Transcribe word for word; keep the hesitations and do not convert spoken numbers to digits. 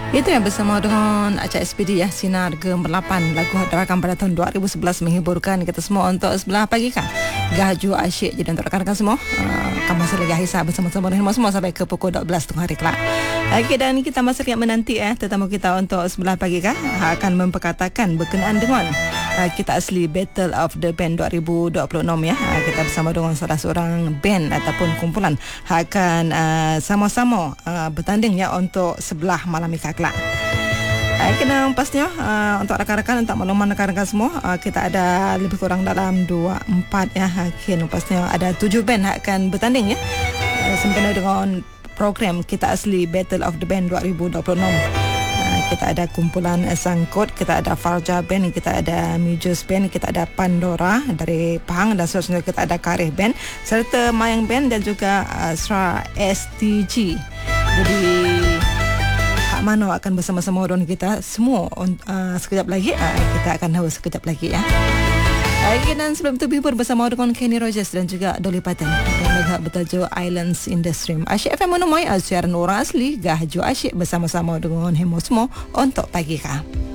Itu yang bersama dengan Acah S P D ya, Sinar Gemerlapan. Lagu rakan pada tahun dua ribu sebelas menghiburkan kita semua untuk sebelah pagi kan. Gaju asyik. Jadi untuk rakan-rakan semua, uh, kamu masih lagi Aisyah bersama-sama dengan semua sampai ke pukul dua belas tengah hari kelak. Okay, dan kita masih lihat menanti eh tetamu kita untuk sebelah pagi kan akan memperkatakan berkenaan dengan uh, kita asli Battle of the Band dua ribu dua puluh enam ya. Uh, kita bersama dengan salah seorang band ataupun kumpulan akan uh, sama-sama uh, bertanding ya untuk sebelah malam ini kelak. Uh, kena pastinya uh, untuk rakan-rakan, untuk makluman rakan-rakan semua, uh, kita ada lebih kurang dalam dua empat ya. Kena pastinya ada tujuh band akan bertanding ya. Uh, sempena dengan program kita asli Battle of the Band dua ribu dua puluh enam. Uh, kita ada kumpulan Sangkut, kita ada Farja Band, kita ada Mijus Band, kita ada Pandora dari Pahang dan seterusnya, kita ada Karih Band serta Mayang Band dan juga uh, Sra S T G. Jadi Kak Mano akan bersama-sama dengan kita semua uh, sekejap lagi. Uh, kita akan tahu sekejap lagi ya. Okay, dan sebelum itu bihur bersama dengan Kenny Rogers dan juga Dolly Parton yang lagu bertajuk Islands in the Stream. Asyik F M menemui siaran orang asli Gahju Asyik bersama-sama dengan Hemo semua untuk pagi kah.